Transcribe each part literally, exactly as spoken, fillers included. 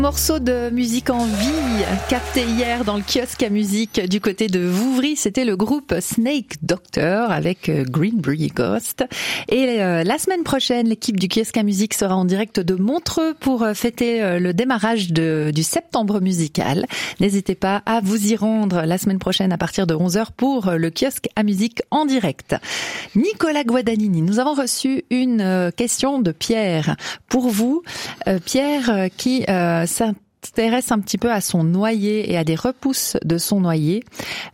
Morceau de musique en vie capté hier dans le kiosque à musique du côté de Vouvry, c'était le groupe Snake Doctor avec Greenbury Ghost. Et euh, la semaine prochaine, l'équipe du kiosque à musique sera en direct de Montreux pour fêter euh, le démarrage de, du septembre musical. N'hésitez pas à vous y rendre la semaine prochaine à partir de onze heures pour le kiosque à musique en direct. Nicolas Guadagnini, nous avons reçu une euh, question de Pierre. Pour vous, euh, Pierre euh, qui euh, s'intéresse un petit peu à son noyer et à des repousses de son noyer.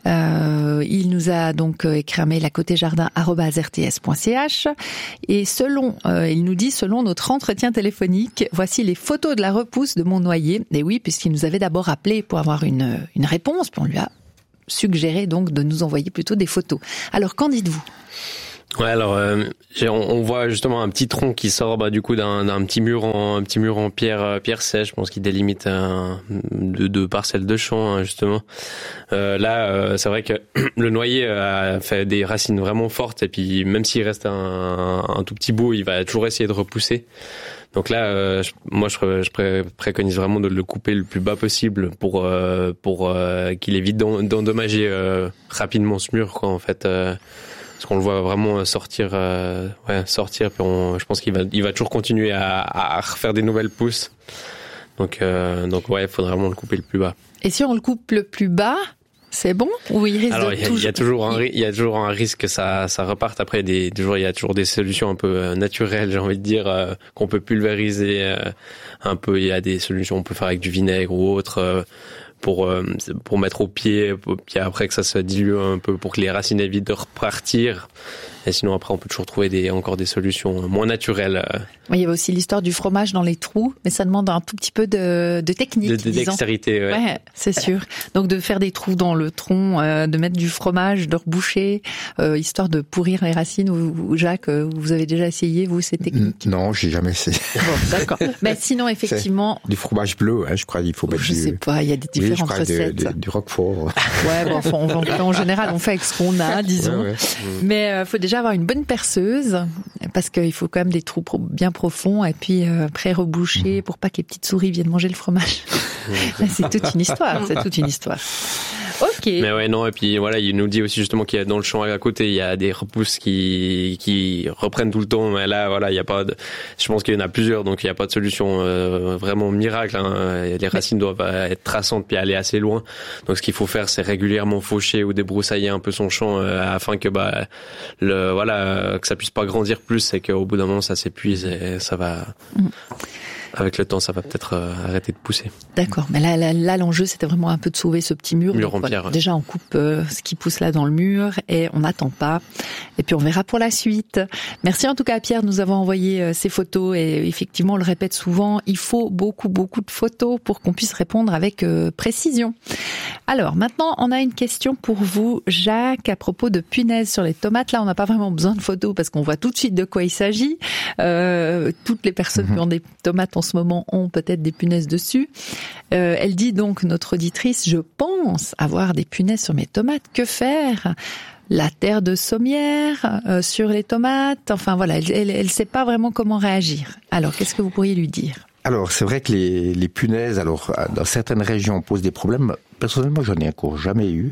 Euh, il nous a donc écrit un mail à côté jardin arobase r t s point c h et selon, euh, il nous dit, selon notre entretien téléphonique, voici les photos de la repousse de mon noyer. Et oui, puisqu'il nous avait d'abord appelé pour avoir une, une réponse, puis on lui a suggéré donc de nous envoyer plutôt des photos. Alors, qu'en dites-vous ? Ouais, alors euh, on, on voit justement un petit tronc qui sort bah, du coup d'un, d'un petit mur en un petit mur en pierre euh, pierre sèche, je pense qu'il délimite un, deux, deux parcelles de champ hein, justement. Euh, là, euh, c'est vrai que le noyer a fait des racines vraiment fortes et puis même s'il reste un, un tout petit bout, il va toujours essayer de repousser. Donc là, euh, je, moi, je, je pré, préconise vraiment de le couper le plus bas possible pour euh, pour euh, qu'il évite d'endommager euh, rapidement ce mur, quoi, en fait. Euh, Parce qu'on le voit vraiment sortir, euh, ouais, sortir. Puis on, je pense qu'il va, il va toujours continuer à, à refaire des nouvelles pousses. Donc, euh, donc ouais, il faudrait vraiment le couper le plus bas. Et si on le coupe le plus bas, c'est bon ou il risque Alors, de il y a, toujours... il y a toujours un, il y a toujours un risque que ça, ça reparte. Après, des, toujours, il y a toujours des solutions un peu naturelles, j'ai envie de dire, euh, qu'on peut pulvériser euh, un peu. Il y a des solutions qu'on peut faire avec du vinaigre ou autre. Euh, pour euh, pour mettre au pied, puis après que ça se dilue un peu pour que les racines évitent de repartir. Et sinon après on peut toujours trouver des encore des solutions moins naturelles. Oui, il y avait aussi l'histoire du fromage dans les trous, mais ça demande un tout petit peu de, de technique, de, de dextérité. Ouais, ouais c'est sûr. Donc de faire des trous dans le tronc, euh, de mettre du fromage, de reboucher, euh, histoire de pourrir les racines. Ou, ou Jacques, vous avez déjà essayé vous ces techniques ? Non, j'ai jamais essayé. Bon, d'accord. Mais sinon effectivement, c'est du fromage bleu, hein, je crois qu'il faut mettre. Je du... sais pas, il y a des différentes oui, je crois recettes. de, de, du roquefort. Ouais, bon, enfin, on, on, en général, on fait avec ce qu'on a, disons. Ouais, ouais. Mais euh, faut déjà avoir une bonne perceuse parce qu'il faut quand même des trous pro- bien profonds et puis euh, après reboucher pour pas que les petites souris viennent manger le fromage. Là, c'est toute une histoire, c'est toute une histoire. Ok. Mais ouais, non, et puis voilà, il nous dit aussi justement qu'il y a dans le champ à côté, il y a des repousses qui qui reprennent tout le temps, mais là, voilà, il y a pas de, je pense qu'il y en a plusieurs, donc il y a pas de solution euh, vraiment miracle, hein. Les racines doivent être traçantes puis aller assez loin. Donc ce qu'il faut faire, c'est régulièrement faucher ou débroussailler un peu son champ euh, afin que bah le voilà, que ça puisse pas grandir plus et qu'au bout d'un moment ça s'épuise et ça va mm. Avec le temps, ça va peut-être euh, arrêter de pousser. D'accord, mais là, là, là, l'enjeu, c'était vraiment un peu de sauver ce petit mur. Mur donc, en voilà, pierre. déjà, on coupe euh, ce qui pousse là dans le mur et on n'attend pas. Et puis, on verra pour la suite. Merci en tout cas à Pierre de nous avoir envoyé euh, ces photos. Et effectivement, on le répète souvent, il faut beaucoup, beaucoup de photos pour qu'on puisse répondre avec euh, précision. Alors, maintenant, on a une question pour vous, Jacques, à propos de punaises sur les tomates. Là, on n'a pas vraiment besoin de photos parce qu'on voit tout de suite de quoi il s'agit. Euh, toutes les personnes mmh. qui ont des tomates en ce moment ont peut-être des punaises dessus. Euh, elle dit donc, notre auditrice, je pense avoir des punaises sur mes tomates. Que faire ? La terre de sommière euh, sur les tomates. Enfin voilà, elle, elle, elle sait pas vraiment comment réagir. Alors, qu'est-ce que vous pourriez lui dire ? Alors, c'est vrai que les, les punaises, alors, dans certaines régions, posent des problèmes. Personnellement, j'en ai encore jamais eu.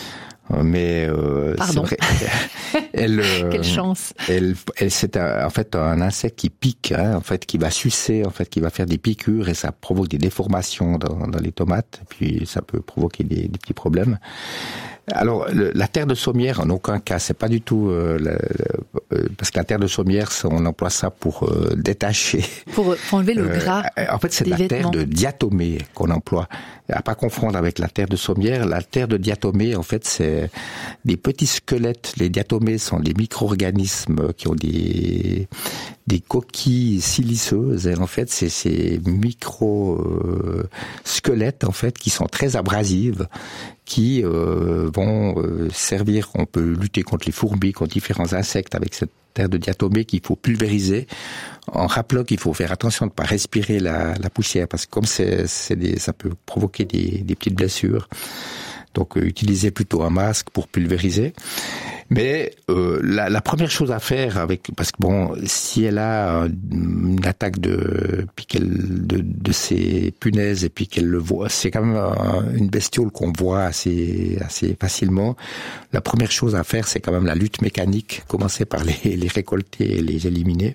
Mais euh, Pardon. C'est vrai. Elle, euh, Quelle chance. Elle, elle, c'est un, en fait un insecte qui pique, hein, en fait, qui va sucer, en fait, qui va faire des piqûres et ça provoque des déformations dans, dans les tomates. Et puis ça peut provoquer des, des petits problèmes. Alors, le, la terre de sommière, en aucun cas, c'est pas du tout euh, le, le, parce que la terre de sommière, on emploie ça pour euh, détacher. Pour, pour enlever le gras. Euh, en fait, c'est de la vêtements. terre de diatomée qu'on emploie. À pas confondre avec la terre de sommière. La terre de diatomée, en fait, c'est des petits squelettes. Les diatomées sont des micro-organismes qui ont des des coquilles siliceuses. Et en fait, c'est ces micro-squelettes, en fait, qui sont très abrasives, qui euh, vont euh, servir, on peut lutter contre les fourmis, contre différents insectes avec cette terre de diatomée qu'il faut pulvériser, en rappelant qu'il faut faire attention de ne pas respirer la, la poussière, parce que comme c'est, c'est des, ça peut provoquer des, des petites blessures. Donc euh, utilisez plutôt un masque pour pulvériser. Mais euh, la, la première chose à faire, avec parce que bon, si elle a une attaque de puis qu'elle de, de ces punaises et puis qu'elle le voit, c'est quand même une bestiole qu'on voit assez assez facilement. La première chose à faire, c'est quand même la lutte mécanique, commencer par les, les récolter et les éliminer.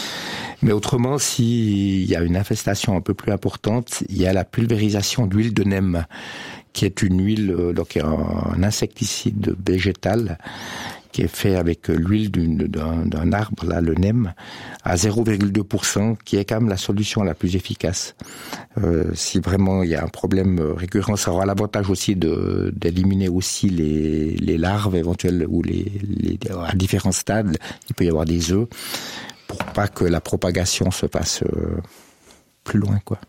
Mais autrement, s'il y a une infestation un peu plus importante, il y a la pulvérisation d'huile de nem, qui est une huile, donc un insecticide végétal, qui est fait avec l'huile d'une, d'un, d'un arbre, là, le nem, à zéro virgule deux pour cent, qui est quand même la solution la plus efficace. Euh, si vraiment il y a un problème récurrent, ça aura l'avantage aussi de, d'éliminer aussi les, les larves éventuelles, ou les, les, à différents stades, il peut y avoir des œufs, pour pas que la propagation se passe euh, plus loin, quoi.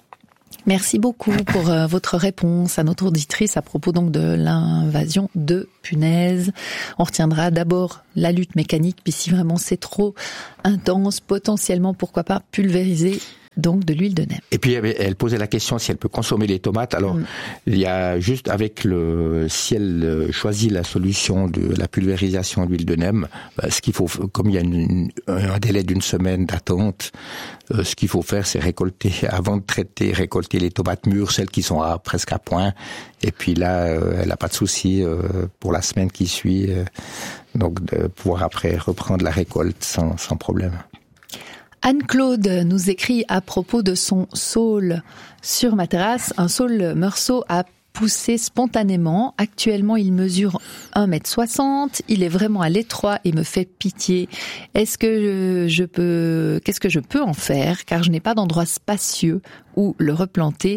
Merci beaucoup pour euh, votre réponse à notre auditrice à propos donc de l'invasion de punaises. On retiendra d'abord la lutte mécanique, puis si vraiment c'est trop intense, potentiellement, pourquoi pas pulvériser donc de l'huile de nem. Et puis elle posait la question si elle peut consommer les tomates. Alors mmh. il y a juste avec le si elle choisit la solution de la pulvérisation d'huile de nem, bah, ce qu'il faut, comme il y a une, un délai d'une semaine d'attente, euh, ce qu'il faut faire, c'est récolter avant de traiter, récolter les tomates mûres, celles qui sont à, presque à point. Et puis là, euh, elle n'a pas de souci euh, pour la semaine qui suit, euh, donc de pouvoir après reprendre la récolte sans, sans problème. Anne-Claude nous écrit à propos de son saule sur ma terrasse. Un saule meursault a poussé spontanément. Actuellement, il mesure un mètre soixante. Il est vraiment à l'étroit et me fait pitié. Est-ce que je peux, qu'est-ce que je peux en faire? Car je n'ai pas d'endroit spacieux où le replanter.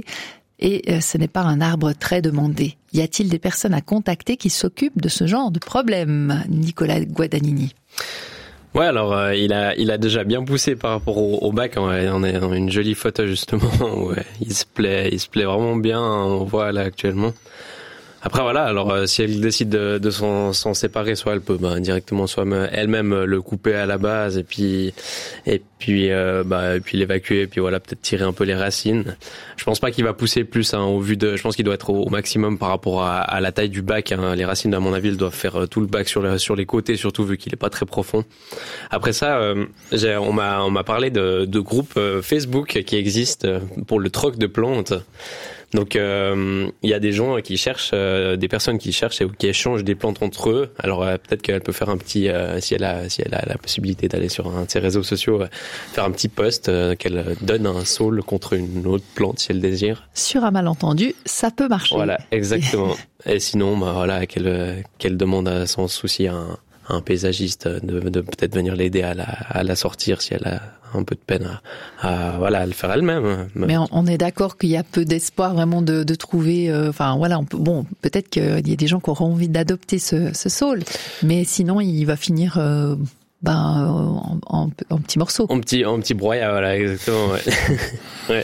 Et ce n'est pas un arbre très demandé. Y a-t-il des personnes à contacter qui s'occupent de ce genre de problème? Nicolas Guadagnini. Ouais, alors euh, il a il a déjà bien poussé par rapport au, au bac. On a une jolie photo justement où ouais, il se plaît, il se plaît vraiment bien. On voit là actuellement. Après voilà, alors euh, si elle décide de, de s'en, s'en séparer, soit elle peut bah, directement, soit elle-même le couper à la base et puis et puis euh, bah et puis l'évacuer et puis voilà, peut-être tirer un peu les racines. Je pense pas qu'il va pousser plus hein, au vu de. Je pense qu'il doit être au, au maximum par rapport à, à la taille du bac. Hein. Les racines, à mon avis, elles doivent faire tout le bac sur le, sur les côtés, surtout vu qu'il est pas très profond. Après ça, euh, j'ai, on m'a on m'a parlé de, de groupes Facebook qui existent pour le troc de plantes. Donc euh, il y a des gens qui cherchent, euh, des personnes qui cherchent et qui échangent des plantes entre eux. Alors euh, peut-être qu'elle peut faire un petit, euh, si elle a, si elle a la possibilité d'aller sur un de ses réseaux sociaux, euh, faire un petit post euh, qu'elle donne un saule contre une autre plante si elle désire. Sur un malentendu, ça peut marcher. Voilà, exactement. Et sinon, bah voilà, qu'elle qu'elle demande sans souci à un, à un paysagiste de, de peut-être venir l'aider à la, à la sortir si elle a un peu de peine à, à voilà à le faire elle-même. Mais on, on est d'accord qu'il y a peu d'espoir vraiment de, de trouver. Euh, enfin voilà, on peut, bon peut-être qu'il y a des gens qui auront envie d'adopter ce, ce saule, mais sinon il va finir euh, ben en, en, en petits morceaux. En petits en petits broyats, voilà exactement. Ouais. Ouais.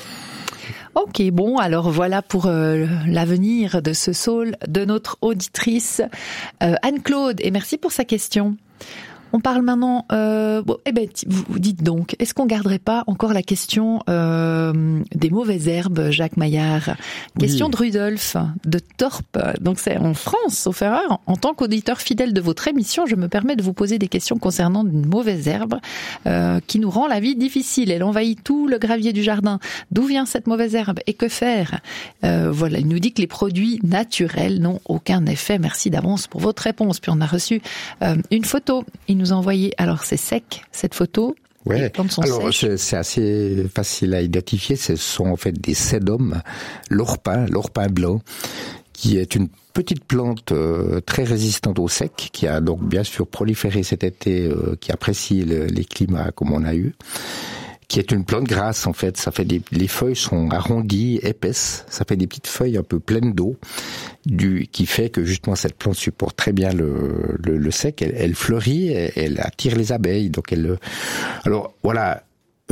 Ok, bon, alors voilà pour euh, l'avenir de ce saule de notre auditrice euh, Anne-Claude, et merci pour sa question. On parle maintenant. Euh, bon, eh ben, vous dites donc, est-ce qu'on garderait pas encore la question euh, des mauvaises herbes, Jacques Maillard? Question oui. de Rudolf de Torp. Donc c'est en France, sauf erreur. En tant qu'auditeur fidèle de votre émission, je me permets de vous poser des questions concernant une mauvaise herbe euh, qui nous rend la vie difficile. Elle envahit tout le gravier du jardin. D'où vient cette mauvaise herbe et que faire? euh, Voilà, il nous dit que les produits naturels n'ont aucun effet. Merci d'avance pour votre réponse. Puis on a reçu euh, une photo. Il nous a envoyé, alors c'est sec cette photo. Ouais. Les plantes sont alors sèches. c'est, c'est assez facile à identifier. Ce sont en fait des sédums, l'orpin, l'orpin blanc, qui est une petite plante euh, très résistante au sec, qui a donc bien sûr proliféré cet été, euh, qui apprécie le, les climats comme on a eu, qui est une plante grasse en fait. Ça fait des, les feuilles sont arrondies, épaisses. Ça fait des petites feuilles un peu pleines d'eau, du qui fait que justement cette plante supporte très bien le, le, le sec. Elle, elle fleurit, elle, elle attire les abeilles. Donc elle. Alors voilà.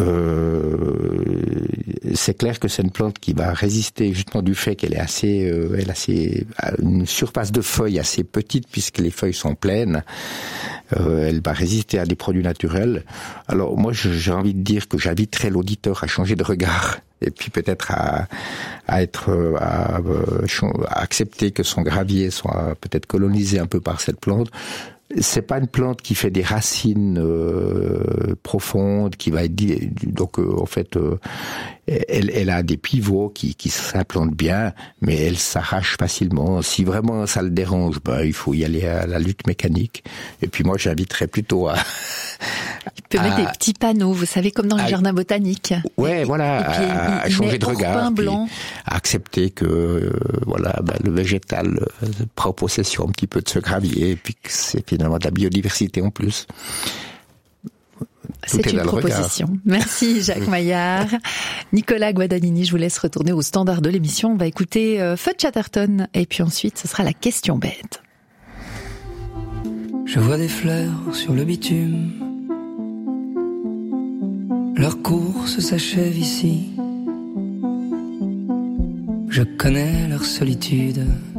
Euh, c'est clair que c'est une plante qui va résister justement du fait qu'elle est assez, euh, elle a assez, une surface de feuilles assez petite puisque les feuilles sont pleines. Euh, elle va résister à des produits naturels. Alors moi, j'ai envie de dire que j'inviterais l'auditeur à changer de regard et puis peut-être à, à être, à, à accepter que son gravier soit peut-être colonisé un peu par cette plante. c'est pas une plante qui fait des racines euh, profondes, qui va être donc euh, en fait euh, elle, elle a des pivots qui, qui s'implantent bien, mais elle s'arrache facilement. Si vraiment ça le dérange, ben il faut y aller à la lutte mécanique. Et puis moi j'inviterais plutôt à il peut à, mettre des petits panneaux, vous savez, comme dans le à, jardin botanique. Ouais, et, voilà, et puis, à, à changer de regard, puis à accepter que euh, voilà, ben, le végétal euh, prend possession un petit peu de ce gravier, et puis que c'est finalement de la biodiversité en plus. C'est une proposition. Regard. Merci Jacques Maillard. Nicolas Guadagnini, je vous laisse retourner au standard de l'émission. On va écouter euh, Fudd Chatterton, et puis ensuite ce sera la question bête. Je vois des fleurs sur le bitume. Leur course s'achève ici. Je connais leur solitude.